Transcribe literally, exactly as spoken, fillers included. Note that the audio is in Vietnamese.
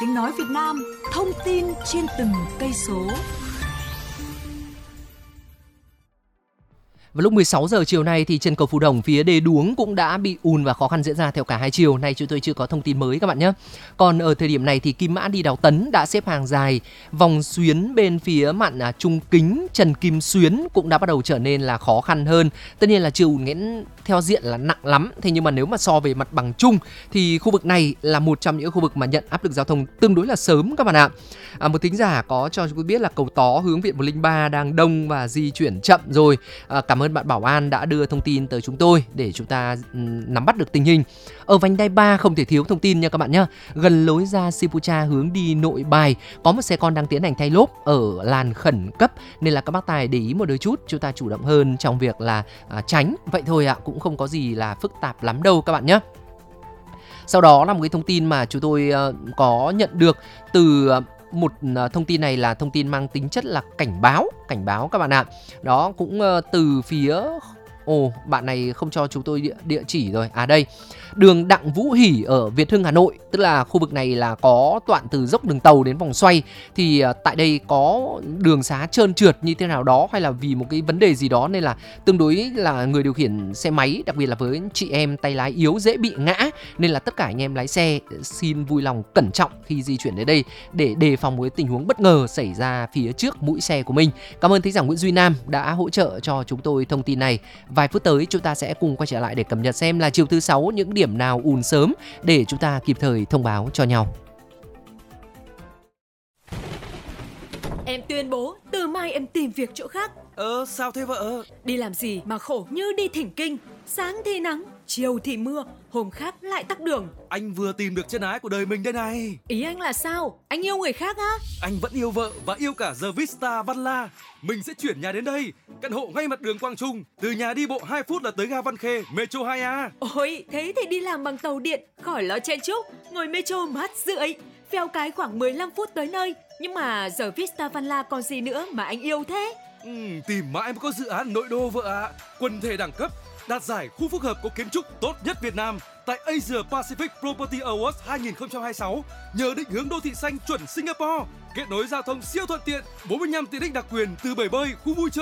Tiếng nói Việt Nam, thông tin trên từng cây số. Vào lúc mười sáu giờ chiều nay thì trên cầu Phù Đồng phía đê Đuống cũng đã bị ùn và khó khăn diễn ra theo cả hai chiều. Nay chúng tôi chưa có thông tin mới các bạn nhé. Còn ở thời điểm này thì Kim Mã đi Đào Tấn đã xếp hàng dài. Vòng xuyến bên phía mạn à, Trung Kính, Trần Kim Xuyến cũng đã bắt đầu trở nên là khó khăn hơn. Tất nhiên là chưa ùn nghẽn theo diện là nặng lắm. Thế nhưng mà nếu mà so về mặt bằng chung thì khu vực này là một trong những khu vực mà nhận áp lực giao thông tương đối là sớm các bạn ạ. À, một thính giả có cho chúng tôi biết là cầu Tó hướng Viện một không ba đang đông và di chuyển chậm rồi. À, cảm ơn bạn Bảo An đã đưa thông tin tới chúng tôi để chúng ta um, nắm bắt được tình hình. Ở vành đai ba không thể thiếu thông tin nha các bạn nhé. Gần lối ra Sipucha hướng đi Nội Bài có một xe con đang tiến hành thay lốp ở làn khẩn cấp, nên là các bác tài để ý một đôi chút, chúng ta chủ động hơn trong việc là à, tránh. Vậy thôi ạ, à, cũng không có gì là phức tạp lắm đâu các bạn nhé. Sau đó là một cái thông tin mà chúng tôi uh, có nhận được từ uh, một thông tin này là thông tin mang tính chất là cảnh báo, cảnh báo các bạn ạ. Đó cũng uh, từ phía Ồ, bạn này không cho chúng tôi địa, địa chỉ rồi. À đây, đường Đặng Vũ Hỷ ở Việt Hưng Hà Nội, tức là khu vực này là có đoạn từ dốc đường tàu đến vòng xoay. Thì uh, tại đây có đường xá trơn trượt như thế nào đó, hay là vì một cái vấn đề gì đó nên là tương đối là người điều khiển xe máy, đặc biệt là với chị em tay lái yếu dễ bị ngã. Nên là tất cả anh em lái xe xin vui lòng cẩn trọng khi di chuyển đến đây để đề phòng một tình huống bất ngờ xảy ra phía trước mũi xe của mình. Cảm ơn thính giả Nguyễn Duy Nam đã hỗ trợ cho chúng tôi thông tin này. Vài phút tới chúng ta sẽ cùng quay trở lại để cập nhật xem là chiều thứ sáu những điểm nào ùn sớm để chúng ta kịp thời thông báo cho nhau. Em tuyên bố từ mai em tìm việc chỗ khác. Ờ sao thế vợ? Đi làm gì mà khổ như đi thỉnh kinh. Sáng thì nắng, chiều thì mưa, hôm khác lại tắc đường. Anh vừa tìm được chân ái của đời mình đây này. Ý anh là sao? Anh yêu người khác á? Anh vẫn yêu vợ và yêu cả The Vista Văn La. Mình sẽ chuyển nhà đến đây. Căn hộ ngay mặt đường Quang Trung. Từ nhà đi bộ hai phút là tới ga Văn Khê, Metro hai A. Ôi, thế thì đi làm bằng tàu điện, khỏi lo chen chúc. Ngồi Metro mát rượi, phèo cái khoảng mười lăm phút tới nơi. Nhưng mà giờ Vista Văn La còn gì nữa mà anh yêu thế? Ừ, tìm mãi mới có dự án nội đô vợ ạ. À. Quần thể đẳng cấp, đạt giải khu phức hợp có kiến trúc tốt nhất Việt Nam tại Asia Pacific Property Awards hai không hai sáu. Nhờ định hướng đô thị xanh chuẩn Singapore, kết nối giao thông siêu thuận tiện, bốn mươi lăm tiện ích đặc quyền từ bể bơi, khu vui chơi